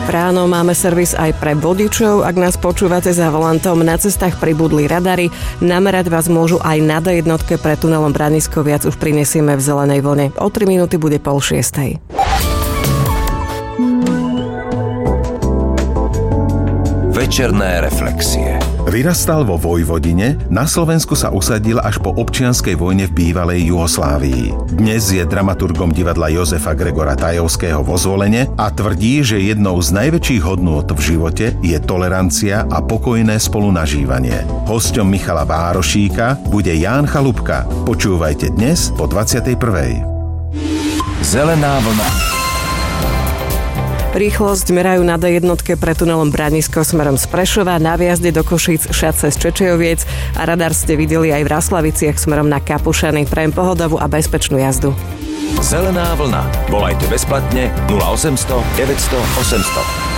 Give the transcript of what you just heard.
Ráno máme servis aj pre vodičov. Ak nás počúvate za volantom, na cestách pribudli radary. Namerať vás môžu aj na D1 pre tunelom Branisko. Viac už prinesieme v zelenej vlne. O 3 minúty bude 5:30. Večerné reflexie. Vyrastal vo Vojvodine, na Slovensku sa usadil až po občianskej vojne v bývalej Juhoslávii. Dnes je dramaturgom divadla Jozefa Gregora Tajovského vo Zvolene a tvrdí, že jednou z najväčších hodnôt v živote je tolerancia a pokojné spolunažívanie. Hosťom Michala Bárošíka bude Ján Chalúbka. Počúvajte dnes po 21:00. Zelená vlna. Rýchlosť merajú na D1 pre tunelom Branisko smerom z Prešova, na výjazde do Košíc Šatce z Čečejoviec a radar ste videli aj v Raslaviciach smerom na Kapušany. Prajem pohodovú a bezpečnú jazdu. Zelená vlna. Volajte bezplatne 0800 900 800.